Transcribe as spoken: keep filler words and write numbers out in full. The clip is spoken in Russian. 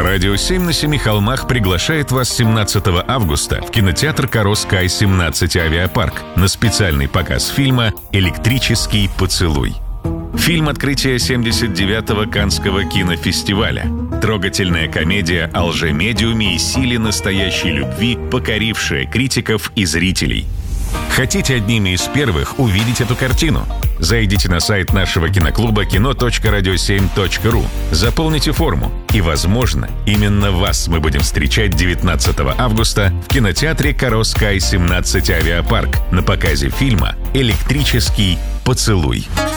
Радио семь на семи холмах приглашает вас семнадцатого августа в кинотеатр Каро Скай семнадцать Авиапарк на специальный показ фильма «Электрический поцелуй». Фильм открытия семьдесят девятого Каннского кинофестиваля. Трогательная комедия о лжемедиуме и силе настоящей любви, покорившая критиков и зрителей. Хотите одними из первых увидеть эту картину? Зайдите на сайт нашего киноклуба кино точка радио семь точка ру, заполните форму, и, возможно, именно вас мы будем встречать девятнадцатого августа в кинотеатре Каро Скай семнадцать Авиапарк на показе фильма «Электрический поцелуй».